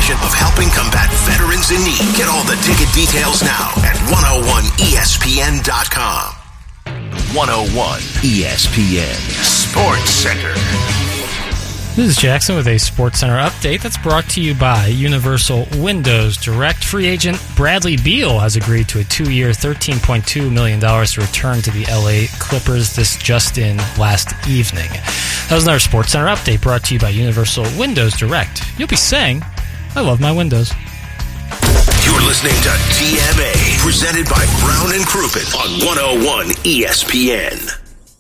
tradition of helping combat veterans in need. Get all the ticket details now at 101ESPN.com. 101 ESPN Sports Center. This is Jackson with a Sports Center update that's brought to you by Universal Windows Direct. Free agent Bradley Beal has agreed to a 2-year, $13.2 million to return to the LA Clippers. This just in last evening. That was another Sports Center update brought to you by Universal Windows Direct. You'll be saying, I love my windows. You're listening to TMA, presented by Brown and Crouppen on 101 ESPN.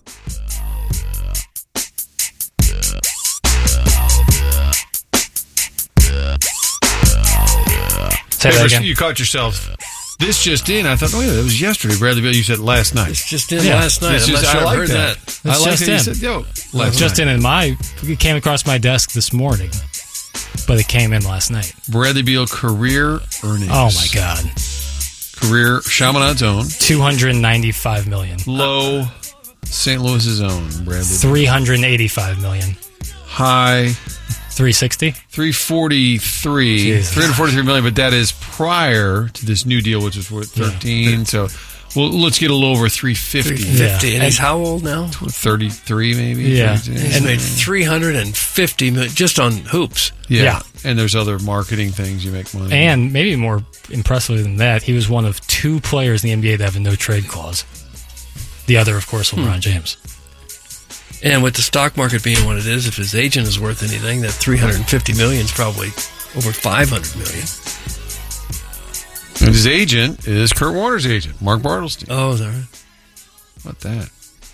Say that again. You caught yourself. This just in. I thought, oh yeah, that was yesterday. Bradley Beal, you said last night. It's just in last night. I'm not sure I heard that. It's just in. You said, last just night. It came across my desk this morning, but it came in last night. Bradley Beal career earnings. Oh my God. Career Chaminade's own. $295 million. Low St. Louis's own. Bradley Beal. $385 million. High. 360? 343. Jesus. $343 million, but that is prior to this new deal, which is worth 13. So, well, let's get a little over 350. 350. And he's how old now? 33, maybe. Yeah. 32. He's made $350 million just on hoops. Yeah. And there's other marketing things you make money. And maybe more impressively than that, he was one of 2 players in the NBA that have a no-trade clause. The other, of course, LeBron James. And with the stock market being what it is, if his agent is worth anything, that $350 million is probably over $500 million. And his agent is Kurt Warner's agent, Mark Bartelstein. Oh, is that right? What that?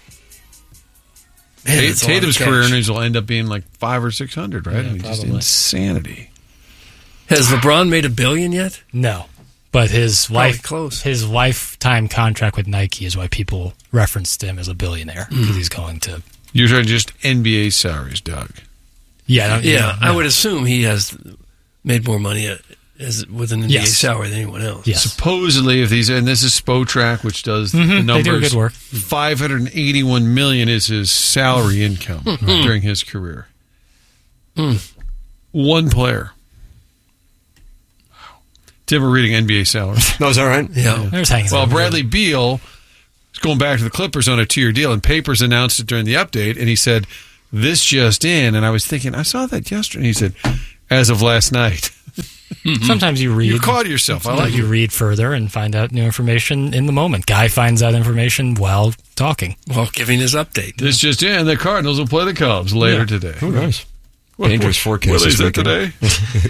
Man, Tatum's career earnings will end up being like 500 or 600, right? Yeah, I mean, just probably. insanity. Has LeBron made $1 billion yet? No. But his close. lifetime contract with Nike is why people referenced him as a billionaire, because he's going to... You're talking just NBA salaries, Doug. Yeah. I would assume he has made more money with an NBA salary than anyone else. Yes. Supposedly, if these, and this is Spotrac, which does the numbers. They do good work. $581 million is his salary income during his career. One player. Tim, we're reading NBA salaries. No, is that right? Yeah. There's hanging Well, out. Bradley Beal is going back to the Clippers on a 2-year deal, and Papers announced it during the update, and he said, this just in, and I was thinking, I saw that yesterday, and he said, as of last night. Sometimes you read. You caught yourself. I like you read further and find out new information in the moment. Guy finds out information while talking. Well, giving his update. This just in, the Cardinals will play the Cubs later today. Who knows? Dangerous forecast. What is this it weekend. today?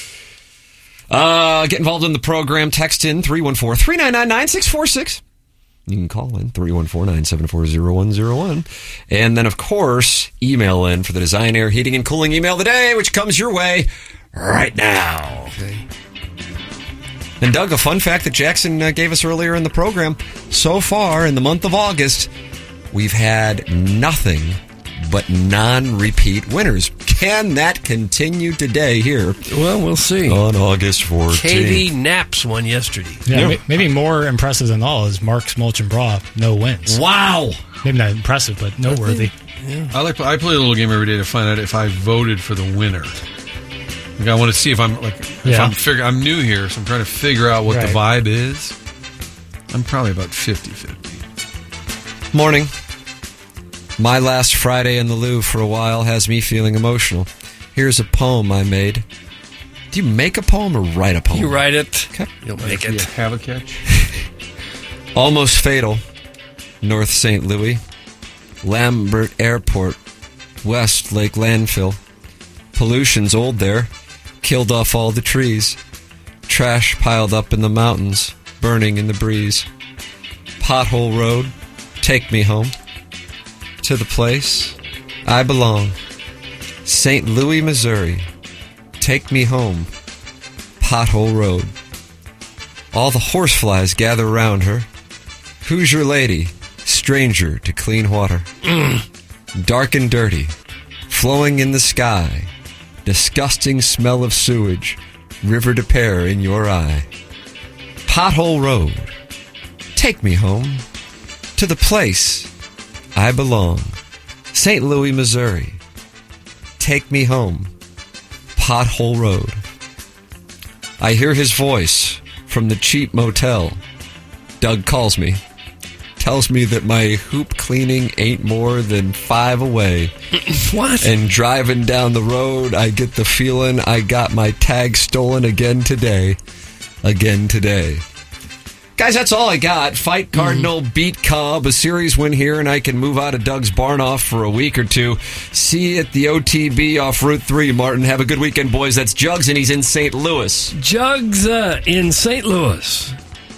Get involved in the program. Text in 314-399-9646. You can call in 314-974-0101. And then, of course, email in for the Design Air Heating and Cooling email of the day, which comes your way right now. Okay. And, Doug, a fun fact that Jackson gave us earlier in the program. So far, in the month of August, we've had nothing but non-repeat winners. Can that continue today here? Well, we'll see. On August 14th. KD Naps won yesterday. Yeah, maybe more impressive than all is Mark Smolchin-Braw, no wins. Wow. Maybe not impressive, but noteworthy. I play a little game every day to find out if I voted for the winner. Like I want to see if I'm I'm new here, so I'm trying to figure out what the vibe is. I'm probably about 50-50. Morning. My last Friday in the Louvre for a while has me feeling emotional. Here's a poem I made. Do you make a poem or write a poem? You write it. Okay. You'll make it. Have a catch. Almost fatal. North St. Louis. Lambert Airport. West Lake Landfill. Pollution's old there. Killed off all the trees. Trash piled up in the mountains. Burning in the breeze. Pothole road. Take me home. To the place I belong. St. Louis, Missouri. Take me home. Pothole road. All the horseflies gather round her. Who's your lady? Stranger to clean water. Dark and dirty. Flowing in the sky. Disgusting smell of sewage. River to pear in your eye. Pothole road. Take me home. To the place I belong. St. Louis, Missouri. Take me home. Pothole road. I hear his voice from the cheap motel. Doug calls me. Tells me that my hoop cleaning ain't more than 5 away. What? And driving down the road, I get the feeling I got my tag stolen again today. Again today. Guys, that's all I got. Fight Cardinal, beat Cobb, a series win here, and I can move out of Doug's barn off for a week or two. See you at the OTB off Route 3, Martin. Have a good weekend, boys. That's Jugs, and he's in St. Louis. Jugs in St. Louis.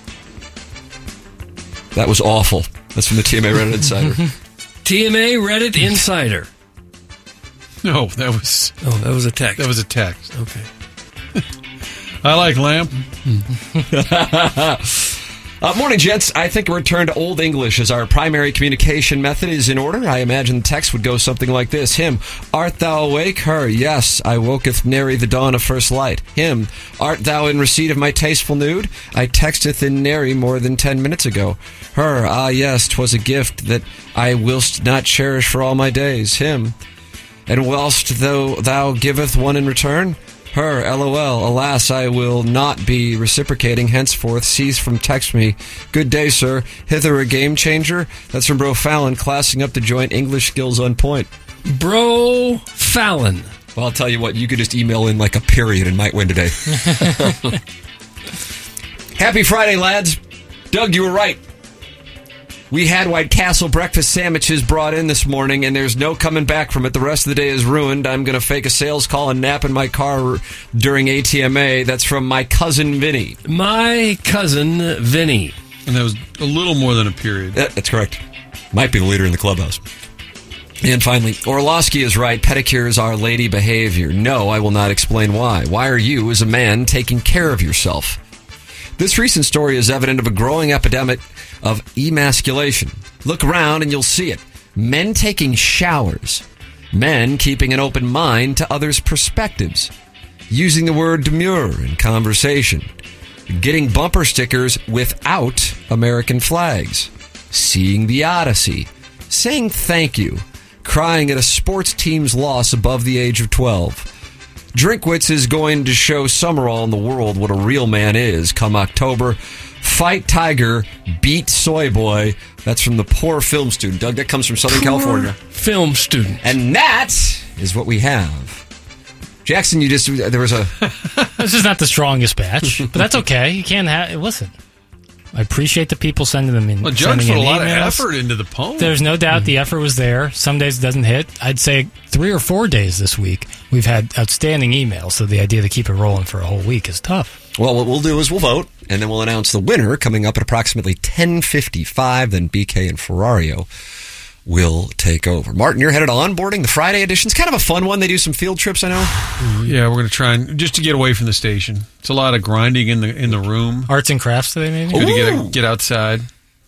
That was awful. That's from the TMA Reddit Insider. TMA Reddit Insider. No, that was... Oh, that was a text. That was a text. Okay. I like lamb. Morning, gents. I think a return to Old English as our primary communication method is in order. I imagine the text would go something like this. Him, art thou awake? Her, yes, I woketh nary the dawn of first light. Him, art thou in receipt of my tasteful nude? I texteth in nary more than 10 minutes ago. Her, ah yes, 'twas a gift that I whilst not cherish for all my days. Him, and whilst thou giveth one in return? Her, LOL, alas, I will not be reciprocating henceforth. Cease from text me. Good day, sir. Hither a game changer? That's from Bro Fallon, classing up the joint English skills on point. Bro Fallon. Well, I'll tell you what, you could just email in like a period and might win today. Happy Friday, lads. Doug, you were right. We had White Castle breakfast sandwiches brought in this morning, and there's no coming back from it. The rest of the day is ruined. I'm going to fake a sales call and nap in my car during ATMA. That's from my cousin Vinny. My cousin Vinny. And that was a little more than a period. That's correct. Might be the leader in the clubhouse. And finally, Orlowski is right. Pedicures are lady behavior. No, I will not explain why. Why are you, as a man, taking care of yourself? This recent story is evident of a growing epidemic of emasculation. Look around and you'll see it. Men taking showers. Men keeping an open mind to others' perspectives. Using the word demure in conversation. Getting bumper stickers without American flags. Seeing the Odyssey. Saying thank you. Crying at a sports team's loss above the age of 12. Drinkwitz is going to show Summerall and the world what a real man is come October. Fight Tiger, beat Soy Boy. That's from the Poor Film Student. Doug, that comes from Southern California. Film Student. And that is what we have. Jackson, there was a... This is not the strongest batch, but that's okay. You can't listen. I appreciate the people sending them in. Well, Judge put a lot of effort into the poem. There's no doubt the effort was there. Some days it doesn't hit. I'd say 3 or 4 days this week we've had outstanding emails, so the idea to keep it rolling for a whole week is tough. Well, what we'll do is we'll vote, and then we'll announce the winner coming up at approximately 10:55. Then BK and Ferrario will take over. Martin, you're headed to onboarding. The Friday edition's kind of a fun one. They do some field trips, I know. Yeah, we're going to try and just to get away from the station. It's a lot of grinding in the room. Arts and crafts today, maybe? Good to get outside.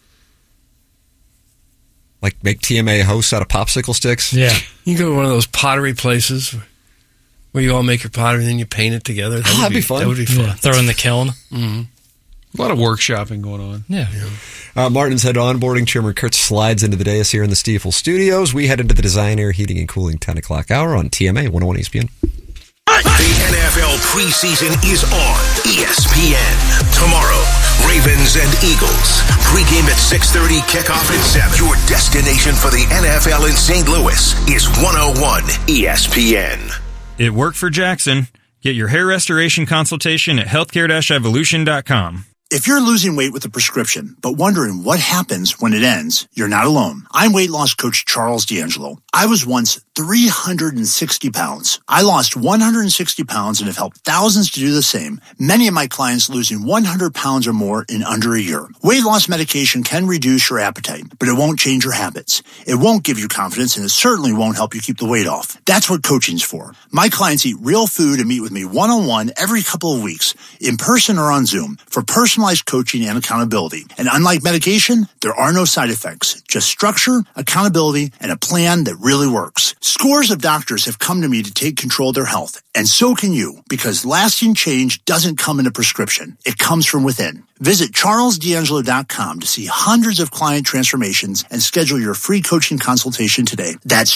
Like make TMA hosts out of popsicle sticks? Yeah. You go to one of those pottery places where you all make your pottery and then you paint it together. That'd be fun. That would be fun. Yeah. Throw in the kiln. Mm-hmm. A lot of workshopping going on. Yeah. Martin's head to onboarding. Chairman Kurtz slides into the dais here in the Stiefel studios. We head into the Design, Air, Heating, and Cooling 10 o'clock hour on TMA 101 ESPN. The NFL preseason is on ESPN. Tomorrow, Ravens and Eagles. Pregame at 6:30, kickoff at 7. Your destination for the NFL in St. Louis is 101 ESPN. It worked for Jackson. Get your hair restoration consultation at healthcare-evolution.com. If you're losing weight with a prescription, but wondering what happens when it ends, you're not alone. I'm weight loss coach Charles D'Angelo. I was once 360 pounds. I lost 160 pounds and have helped thousands to do the same. Many of my clients losing 100 pounds or more in under a year. Weight loss medication can reduce your appetite, but it won't change your habits. It won't give you confidence, and it certainly won't help you keep the weight off. That's what coaching's for. My clients eat real food and meet with me one-on-one every couple of weeks, in person or on Zoom, for personal personalized coaching and accountability. And unlike medication, there are no side effects, just structure, accountability, and a plan that really works. Scores of doctors have come to me to take control of their health, and so can you, because lasting change doesn't come in a prescription. It comes from within. Visit charlesdangelo.com to see hundreds of client transformations and schedule your free coaching consultation today. That's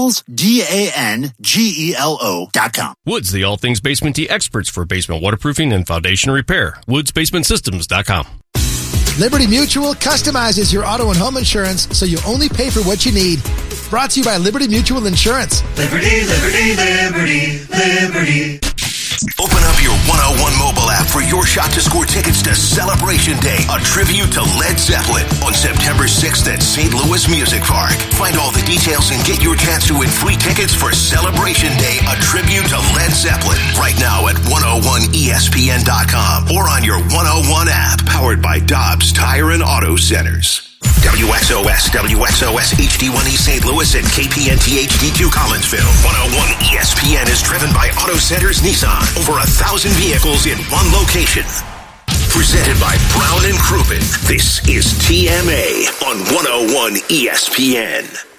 charlesdangelo.com. Woods, the all things basement experts for basement waterproofing and foundation repair. WoodsBasementSystems.com. Liberty Mutual customizes your auto and home insurance so you only pay for what you need. Brought to you by Liberty Mutual Insurance. Liberty, liberty, liberty, liberty. Open up your 101 mobile app for your shot to score tickets to Celebration Day, a tribute to Led Zeppelin on September 6th at St. Louis Music Park. Find all the details and get your chance to win free tickets for Celebration Day, a tribute to Led Zeppelin, right now at 101ESPN.com or on your 101 app, powered by Dobbs Tire and Auto Centers. WXOS HD1E St. Louis and KPNT HD2 Collinsville. 101 ESPN is driven by Auto Centers Nissan. Over 1,000 vehicles in one location. Presented by Brown and Crouppen. This is TMA on 101 ESPN.